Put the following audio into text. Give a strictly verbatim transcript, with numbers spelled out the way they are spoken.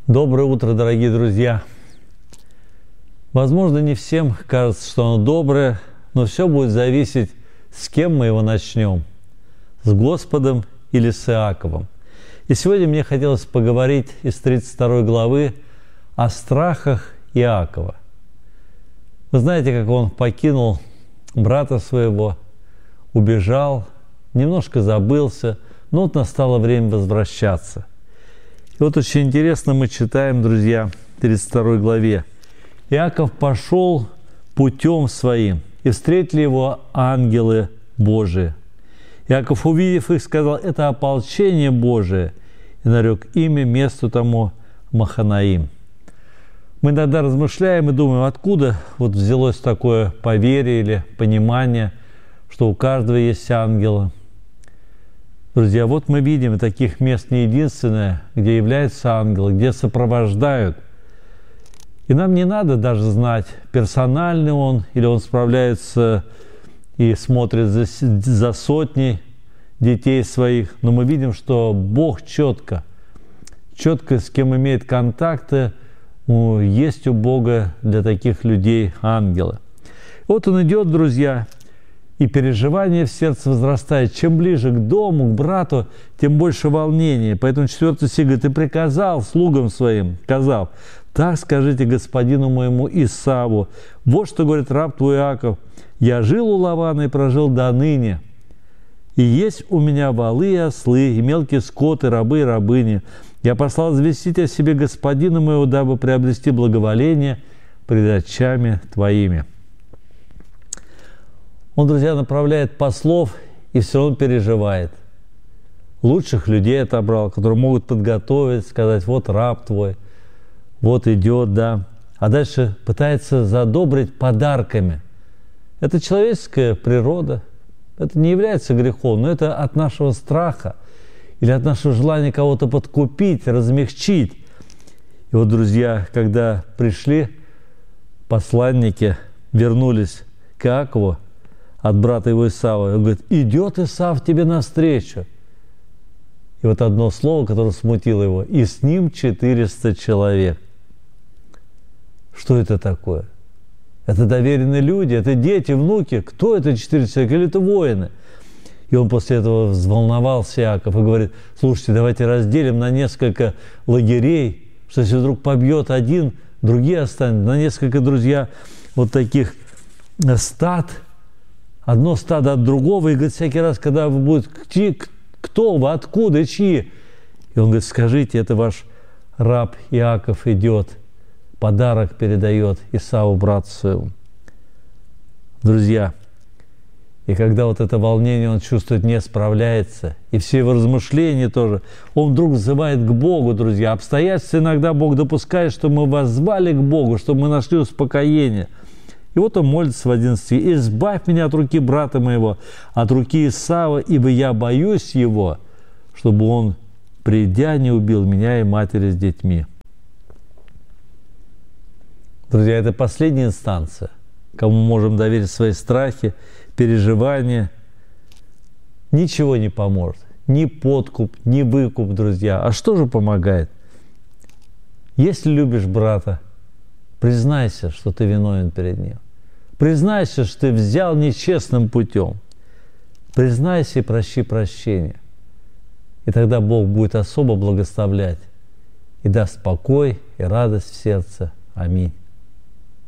Доброе утро, дорогие друзья! Возможно, не всем кажется, что оно доброе, но все будет зависеть, с кем мы его начнем – с Господом или с Иаковом. И сегодня мне хотелось поговорить из тридцать второй главы о страхах Иакова. Вы знаете, как он покинул брата своего, убежал, немножко забылся, но вот настало время возвращаться. И вот очень интересно мы читаем, друзья, в тридцать второй главе. «Иаков пошел путем своим, и встретили его ангелы Божии. Иаков, увидев их, сказал: это ополчение Божие, и нарек имя месту тому Маханаим». Мы иногда размышляем и думаем, откуда вот взялось такое поверье или понимание, что у каждого есть ангелы. Друзья, вот мы видим, таких мест не единственное, где являются ангелы, где сопровождают. И нам не надо даже знать, персональный он, или он справляется и смотрит за, за сотни детей своих. Но мы видим, что Бог четко, четко с кем имеет контакты, есть у Бога для таких людей ангелы. Вот он идет, друзья, и переживание в сердце возрастает. Чем ближе к дому, к брату, тем больше волнения. Поэтому четвертый стих говорит: «И приказал слугам своим, сказав: так скажите господину моему Исаву, вот что говорит раб твой Иаков: я жил у Лавана и прожил до ныне, и есть у меня валы и ослы, и мелкий скот, и рабы, и рабыни. Я послал известить о себе господина моего, дабы приобрести благоволение пред очами твоими». Он, друзья, направляет послов и все равно переживает. Лучших людей отобрал, которые могут подготовить, сказать: вот раб твой, вот идет, да. А дальше пытается задобрить подарками. Это человеческая природа. Это не является грехом, но это от нашего страха или от нашего желания кого-то подкупить, размягчить. И вот, друзья, когда пришли посланники, вернулись к Иакову от брата его Исава, он говорит: идет Исав тебе навстречу. И вот одно слово, которое смутило его: и с ним четыреста человек. Что это такое? Это доверенные люди, это дети, внуки. Кто это четыреста человек? Или это воины? И он после этого взволновался, Иаков, и говорит: слушайте, давайте разделим на несколько лагерей, что если вдруг побьет один, другие останутся. На несколько, друзья, вот таких стад, одно стадо от другого. И говорит, всякий раз, когда вы будете, кто вы, откуда, чьи? И он говорит: скажите, это ваш раб Иаков идет, подарок передает Исаву, брату своему. Друзья, и когда вот это волнение он чувствует, не справляется, и все его размышления тоже, он вдруг взывает к Богу, друзья. Обстоятельства иногда Бог допускает, что мы воззвали к Богу, чтобы мы нашли успокоение. И вот он молится в одиннадцати: «Избавь меня от руки брата моего, от руки Исава, ибо я боюсь его, чтобы он, придя, не убил меня и матери с детьми». Друзья, это последняя инстанция, кому мы можем доверить свои страхи, переживания. Ничего не поможет. Ни подкуп, ни выкуп, друзья. А что же помогает? Если любишь брата, признайся, что ты виновен перед ним. Признайся, что ты взял нечестным путем. Признайся и прощи прощения. И тогда Бог будет особо благословлять и даст покой и радость в сердце. Аминь.